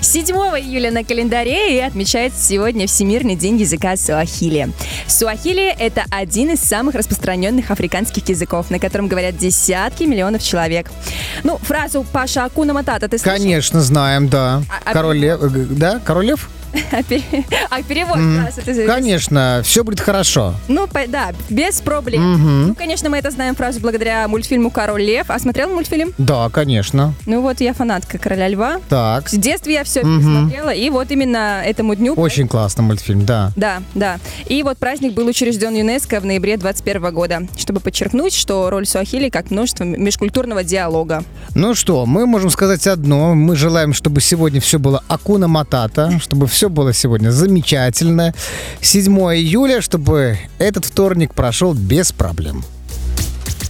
7 июля на календаре и отмечается сегодня Всемирный день языка суахили. Суахили – это один из самых распространенных африканских языков, на котором говорят десятки миллионов человек. Ну, фразу «Паша Акуна Матата» ты слышал? Конечно, знаем, да. Король Лев, да? Король Лев? А перевод фразы ты... Конечно, все будет хорошо. Ну, да, без проблем. Ну, конечно, мы это знаем фразу благодаря мультфильму «Король Лев». А смотрел мультфильм? Да, конечно. Ну вот, я фанатка «Короля Льва». Так. В детстве я все это смотрела, и вот именно этому дню... Очень классный мультфильм, да. Да. И вот праздник был учрежден ЮНЕСКО в ноябре 2021 года, чтобы подчеркнуть, что роль суахили как множество межкультурного диалога. Ну что, мы можем сказать одно. Мы желаем, чтобы сегодня все было акуна матата, чтобы все было сегодня замечательно. 7 июля, чтобы этот вторник прошел без проблем.